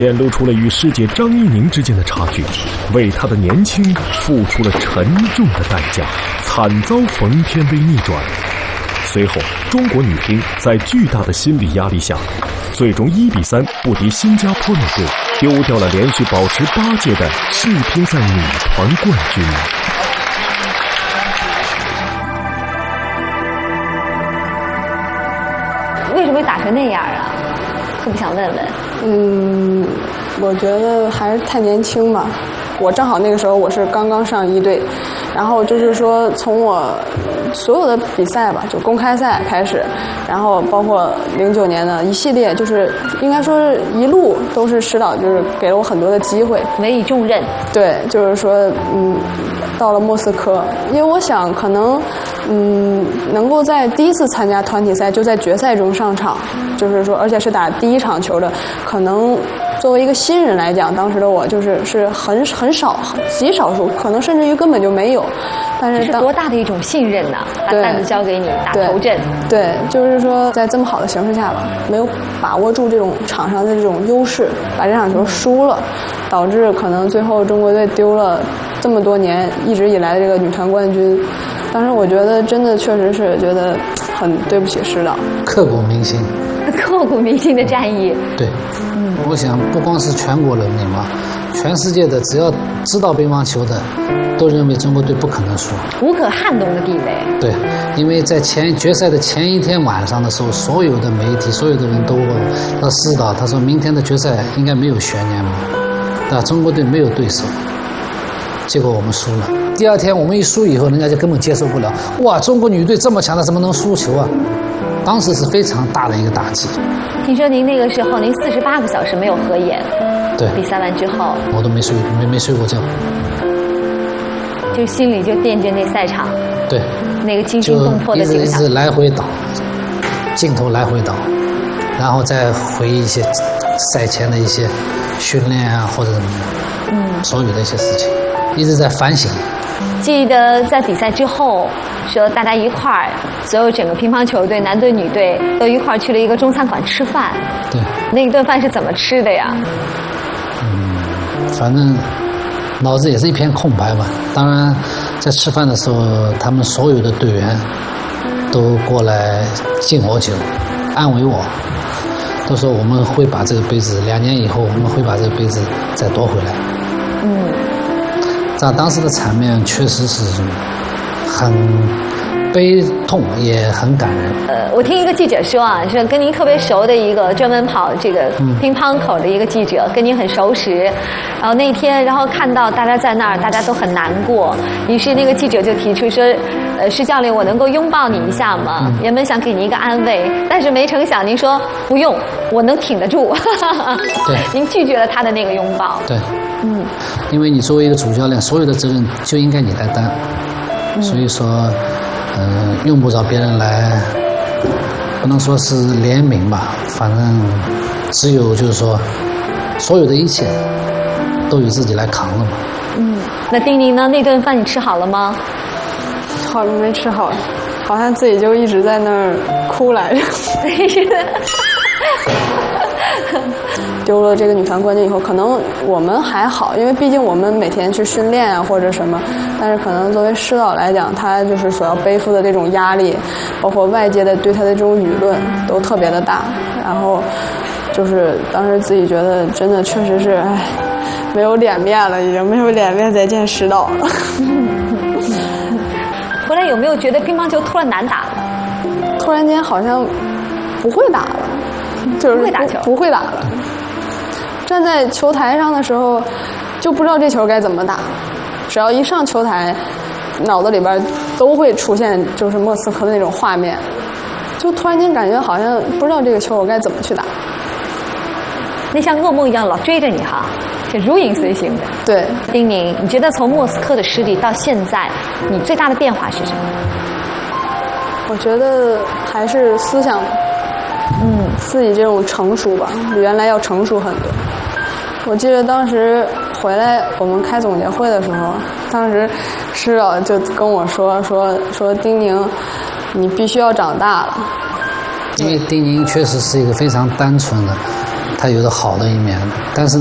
显露出了与师姐张怡宁之间的差距，为她的年轻付出了沉重的代价，惨遭冯天薇逆转。随后，中国女乒在巨大的心理压力下，最终1比3不敌新加坡女队，丢掉了连续保持8届的世乒赛女团冠军。 为什么会打成那样啊？特别想问问。 我觉得还是太年轻吧。我正好那个时候我是刚刚上1队，然后就是说从我所有的比赛吧，就公开赛开始，然后包括09年的一系列，就是应该说是一路都是师导就是给了我很多的机会， 委以重任。 对，就是说到了莫斯科，因为我想可能能够在第一次参加团体赛就在决赛中上场，就是说而且是打第1场球的，可能作为一个新人来讲，当时的我是很少极少数，可能甚至于根本就没有。但是这是多大的一种信任呐！把担子交给你打头阵。 对，就是说在这么好的形势下吧，没有把握住这种场上的这种优势，把这场球输了，导致可能最后中国队丢了这么多年一直以来的这个女团冠军。当时我觉得真的确实是觉得很对不起师导， 刻骨铭心。 刻骨铭心的战役。 对，我想不光是全国人民嘛，全世界的只要知道乒乓球的，都认为中国队不可能输， 无可撼动的地位。对， 因为在决赛的前一天晚上的时候，所有的媒体、所有的人都问他师导，他说明天的决赛应该没有悬念嘛，对吧？中国队没有对手，结果我们输了。第二天我们一输以后，人家就根本接受不了，哇，中国女队这么强的，怎么能输球啊？当时是非常大的一个打击。 听说您那个时候您48个小时没有合眼。 对， 比赛完之后我都没睡过觉， 就心里就惦记那赛场。 对， 那个惊心动魄的景象， 一直来回倒，镜头来回倒，然后再回忆一些赛前的一些训练啊，或者什么的，所有的一些事情，一直在反省。 记得在比赛之后，说大家一块儿，所有整个乒乓球队男队女队都一块儿去了一个中餐馆吃饭。 对， 那一顿饭是怎么吃的呀？ 反正脑子也是一片空白吧。当然，在吃饭的时候，他们所有的队员都过来敬我酒，安慰我，都说我们会把这个杯子，2年以后我们会把这个杯子再夺回来。当时的场面确实是很悲痛，也很感人。 我听一个记者说啊，是跟您特别熟的一个专门跑这个乒乓口的一个记者，跟您很熟识。然后那天，然后看到大家在那儿，大家都很难过。于是那个记者就提出说：“施教练，我能够拥抱你一下吗？”原本想给您一个安慰，但是没成想您说不用，我能挺得住。 对， 您拒绝了他的那个拥抱。 对，因为你作为一个主教练，所有的责任就应该你来担，所以说。用不着别人来，不能说是怜悯吧，反正只有就是说，所有的一切都由自己来扛了嘛。 那丁宁呢？那顿饭你吃好了吗？ 好像没吃好，好像自己就一直在那儿哭来着。丢了这个女团冠军以后，可能我们还好，因为毕竟我们每天去训练啊或者什么，但是可能作为师导来讲，他就是所要背负的这种压力，包括外界的对他的这种舆论都特别的大，然后就是当时自己觉得真的确实是没有脸面了，已经没有脸面再见师导了。 回来有没有觉得乒乓球突然难打了？ 突然间好像不会打了，就是不会打球， 不会打了。站在球台上的时候，就不知道这球该怎么打。只要一上球台，脑子里边都会出现就是莫斯科的那种画面，就突然间感觉好像不知道这个球我该怎么去打。 那像噩梦一样老追着你哈，是如影随形的。 对， 丁宁，你觉得从莫斯科的失利到现在，你最大的变化是什么？ 我觉得还是思想，自己这种成熟吧，比原来要成熟很多。我记得当时回来我们开总结会的时候，当时师导就跟我说丁宁，你必须要长大了。 因为丁宁确实是一个非常单纯的， 它有着好的一面，但是